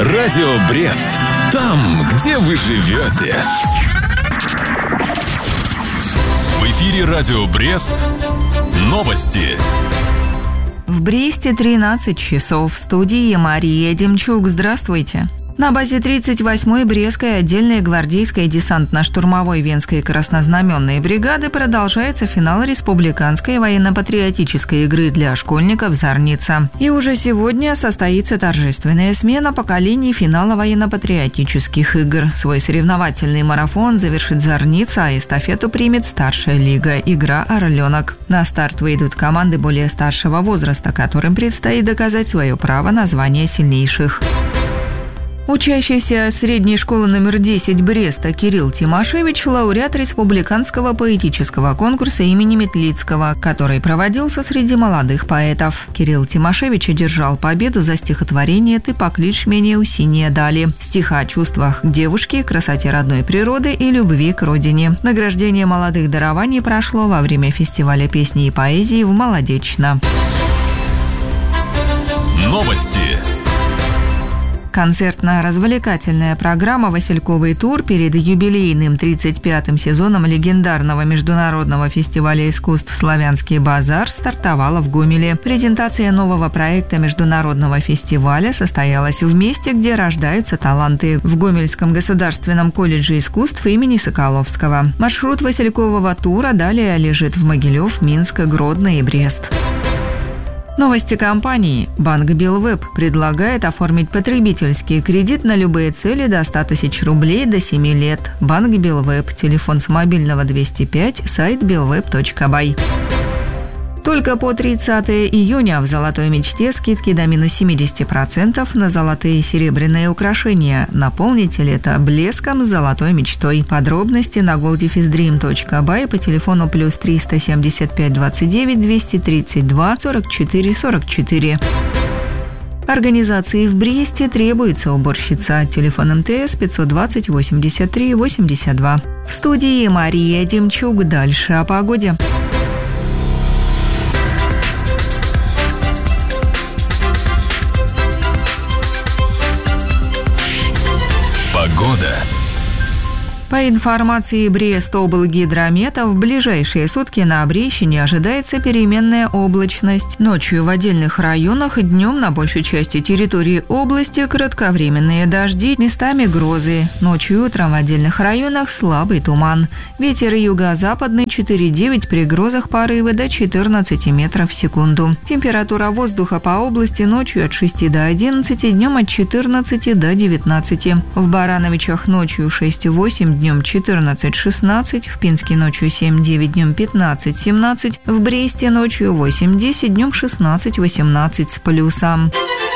Радио Брест. Там, где вы живете. В эфире Радио Брест. Новости. В Бресте 13 часов. В студии Мария Демчук. Здравствуйте. На базе 38-й Брестской отдельной гвардейской десантно-штурмовой Венской краснознаменной бригады продолжается финал республиканской военно-патриотической игры для школьников «Зорница». И уже сегодня состоится торжественная смена поколений финала военно-патриотических игр. Свой соревновательный марафон завершит «Зорница», а эстафету примет старшая лига «Игра Орленок». На старт выйдут команды более старшего возраста, которым предстоит доказать свое право на звание сильнейших. Учащийся средней школы номер 10 Бреста Кирилл Тимошевич – лауреат республиканского поэтического конкурса имени Метлицкого, который проводился среди молодых поэтов. Кирилл Тимошевич одержал победу за стихотворение «Ты покличь меня у синие дали», стиха о чувствах к девушке, красоте родной природы и любви к родине. Награждение молодых дарований прошло во время фестиваля песни и поэзии в Молодечно. Новости. Концертно-развлекательная программа «Васильковый тур» перед юбилейным 35-м сезоном легендарного международного фестиваля искусств «Славянский базар» стартовала в Гомеле. Презентация нового проекта международного фестиваля состоялась в месте, где рождаются таланты, в Гомельском государственном колледже искусств имени Соколовского. Маршрут «Василькового тура» далее лежит в Могилев, Минск, Гродно и Брест. Новости компании. Банк Белвеб предлагает оформить потребительский кредит на любые цели до 100 тысяч рублей до 7 лет. Банк Белвеб. Телефон с мобильного 205, сайт belweb.by. Только по 30 июня в «Золотой мечте» скидки до минус 70% на золотые и серебряные украшения. Наполните лето блеском с «Золотой мечтой». Подробности на goldefisdream.by по телефону плюс 375 29 232 44 44. Организации в Бресте требуется уборщица. Телефон МТС 520 83 82. В студии Мария Демчук. Дальше о погоде. Погода. По информации Брест-облгидромета, в ближайшие сутки на Брещине ожидается переменная облачность. Ночью в отдельных районах, днем на большей части территории области кратковременные дожди, местами грозы. Ночью и утром в отдельных районах слабый туман. Ветер юго-западный 4,9, при грозах порывы до 14 метров в секунду. Температура воздуха по области ночью от 6 до 11, днем от 14 до 19. В Барановичах ночью 6,8, днем 14-16, в Пинске ночью 7-9, днем 15-17, в Бресте ночью 8-10, днем 16-18 с плюсом.